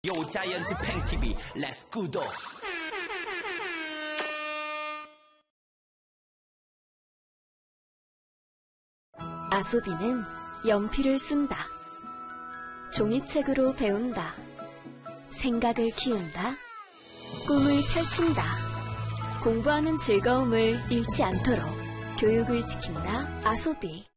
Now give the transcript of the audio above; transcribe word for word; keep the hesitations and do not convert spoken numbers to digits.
요 자이언트 팽티비 렛츠 구독. 아소비는 연필을 쓴다. 종이책으로 배운다. 생각을 키운다. 꿈을 펼친다. 공부하는 즐거움을 잃지 않도록 교육을 지킨다. 아소비.